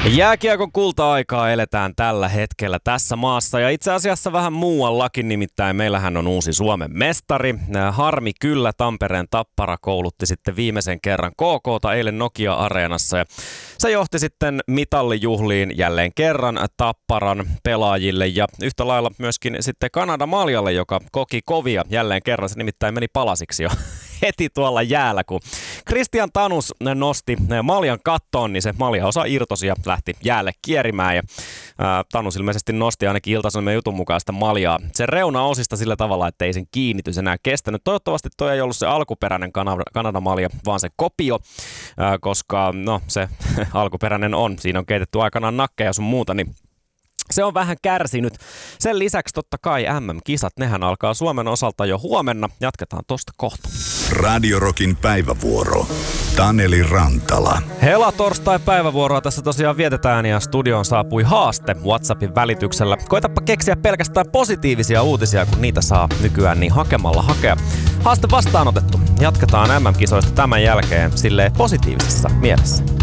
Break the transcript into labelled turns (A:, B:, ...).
A: Jääkiekon kulta-aikaa eletään tällä hetkellä tässä maassa ja itse asiassa vähän muuallakin, nimittäin meillähän on uusi Suomen mestari. Harmi kyllä, Tampereen Tappara koulutti sitten viimeisen kerran KK:ta eilen Nokia-areenassa ja se johti sitten mitallijuhliin jälleen kerran Tapparan pelaajille ja yhtä lailla myöskin sitten Kanada-Maljalle, joka koki kovia jälleen kerran. Se nimittäin meni palasiksi jo heti tuolla jäällä, kun Kristian Tanus nosti Maljan kattoon, niin se Malja-osa irtosi ja lähti jäälle kierimään. Ja Tanus ilmeisesti nosti ainakin Ilta-Sanomien jutun mukaan sitä Maljaa sen reuna-osista sillä tavalla, että ei sen kiinnitys enää kestänyt. Toivottavasti toi ei ollut se alkuperäinen Kanada-Malja, vaan se kopio, koska no se alkuperäinen on. Siinä on keitetty aikanaan nakkeja ja sun muuta, niin se on vähän kärsinyt. Sen lisäksi totta kai MM-kisat, nehän alkaa Suomen osalta jo huomenna. Jatketaan tosta kohta.
B: Radio Rockin päivävuoro. Taneli Rantala.
A: Hela-torstai-päivävuoroa tässä tosiaan vietetään ja studioon saapui haaste WhatsAppin välityksellä. Koitapa keksiä pelkästään positiivisia uutisia, kun niitä saa nykyään niin hakemalla hakea. Haaste vastaanotettu. Jatketaan MM-kisoista tämän jälkeen silleen positiivisessa mielessä.